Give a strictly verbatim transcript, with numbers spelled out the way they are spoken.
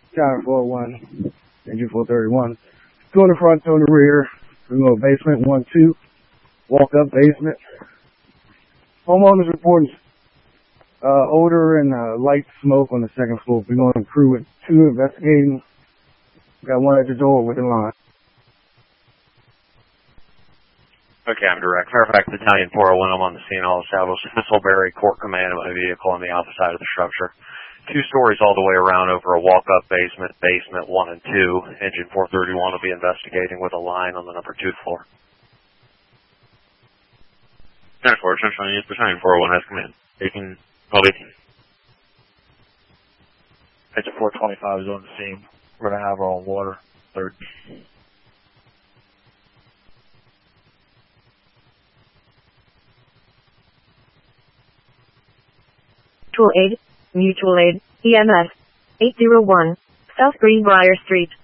China four oh one, engine four thirty-one. Two in the front, two in the rear. We go basement, one, two. Walk up basement. Homeowners reporting uh, odor and uh, light smoke on the second floor. We're going to crew with two investigating. Got one at the door with the line. Okay, I'm direct. Fairfax Battalion four oh one, I'm on the scene. I'll establish Thistleberry Court Command of my vehicle on the opposite side of the structure. Two stories all the way around over a walk-up basement, basement one and two. Engine four thirty-one will be investigating with a line on the number two floor. ten four, Sunshine News Battalion four oh one has command. Taking twelve eighteen. Engine four twenty-five is on the scene. We're going to have our own water. Third. Mutual Aid, Mutual Aid, E M S, eight oh one, South Greenbrier Street.